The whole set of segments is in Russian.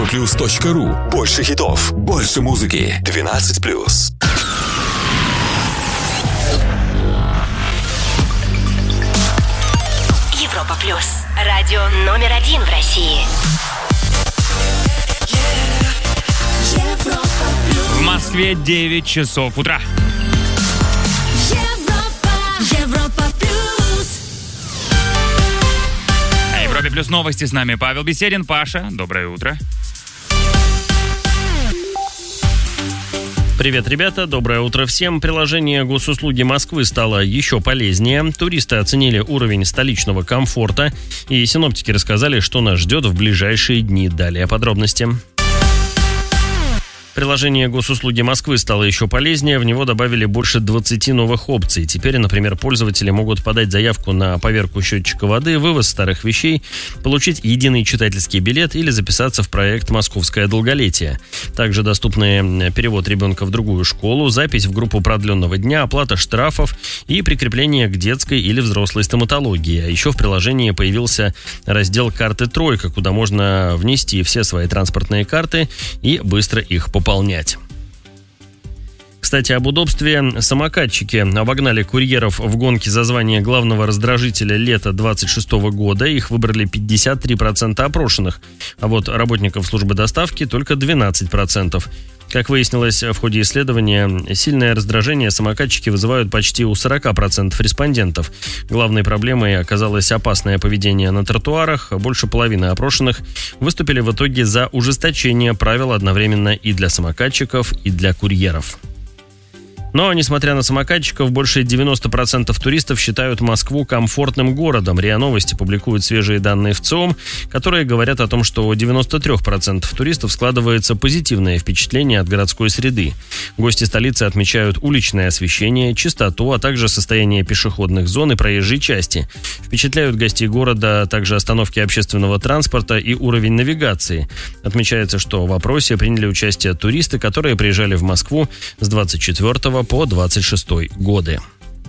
europaplus.ru. Больше хитов, больше музыки. 12+. Европа Плюс. Радио номер 1 в России. В Москве 9 часов утра. Европа Плюс. Европе Плюс новости, с нами Павел Беседин. Паша, доброе утро. Привет, ребята, доброе утро всем. Приложение госуслуги Москвы стало еще полезнее. Туристы оценили уровень столичного комфорта. И синоптики рассказали, что нас ждет в ближайшие дни. Далее подробности. Приложение госуслуги Москвы стало еще полезнее, в него добавили больше 20 новых опций. Теперь, например, пользователи могут подать заявку на поверку счетчика воды, вывоз старых вещей, получить единый читательский билет или записаться в проект «Московское долголетие». Также доступны перевод ребенка в другую школу, запись в группу продленного дня, оплата штрафов и прикрепление к детской или взрослой стоматологии. А еще в приложении появился раздел «Карты Тройка», куда можно внести все свои транспортные карты и быстро их пополнять. Кстати, об удобстве. Самокатчики обогнали курьеров в гонке за звание главного раздражителя лета 2026 года. Их выбрали 53% опрошенных, а вот работников службы доставки только 12%. Как выяснилось в ходе исследования, сильное раздражение самокатчики вызывают почти у 40% респондентов. Главной проблемой оказалось опасное поведение на тротуарах. Больше половины опрошенных выступили в итоге за ужесточение правил одновременно и для самокатчиков, и для курьеров. Но, несмотря на самокатчиков, больше 90% туристов считают Москву комфортным городом. РИА Новости публикуют свежие данные в ЦИОМ, которые говорят о том, что у 93% туристов складывается позитивное впечатление от городской среды. Гости столицы отмечают уличное освещение, чистоту, а также состояние пешеходных зон и проезжей части. Впечатляют гостей города также остановки общественного транспорта и уровень навигации. Отмечается, что в опросе приняли участие туристы, которые приезжали в Москву с 24 по 26 годы.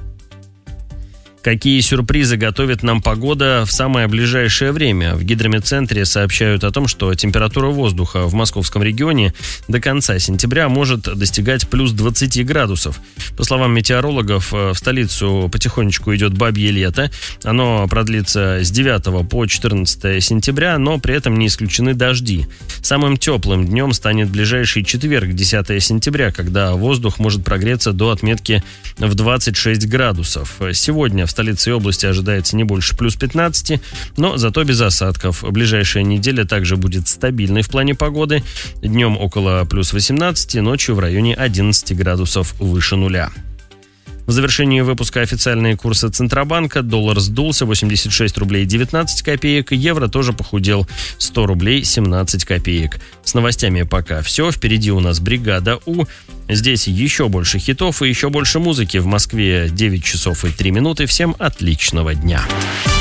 Какие сюрпризы готовит нам погода в самое ближайшее время? В гидрометцентре сообщают о том, что температура воздуха в московском регионе до конца сентября может достигать плюс 20 градусов. По словам метеорологов, в столицу потихонечку идет бабье лето. Оно продлится с 9 по 14 сентября, но при этом не исключены дожди. Самым теплым днем станет ближайший четверг, 10 сентября, когда воздух может прогреться до отметки в 26 градусов. Сегодня в столице и области ожидается не больше плюс 15, но зато без осадков. Ближайшая неделя также будет стабильной в плане погоды. Днем около плюс 18, ночью в районе 11 градусов выше нуля. В завершении выпуска официальные курсы Центробанка. Доллар сдулся, 86 рублей 19 копеек. Евро тоже похудел, 100 рублей 17 копеек. С новостями пока все. Впереди у нас бригада У. Здесь еще больше хитов и еще больше музыки. В Москве 9 часов и 3 минуты. Всем отличного дня.